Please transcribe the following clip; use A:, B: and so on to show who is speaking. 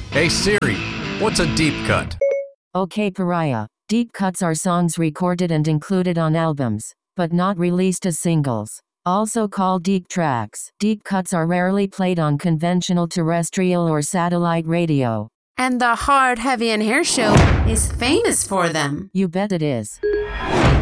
A: Hey Siri, what's a deep cut?
B: Okay, Pariah. Deep cuts are songs recorded and included on albums, but not released as singles. Also called deep tracks. Deep cuts are rarely played on conventional terrestrial or satellite radio.
C: And the Hard, Heavy, and Hair Show is famous for them.
B: You bet it is.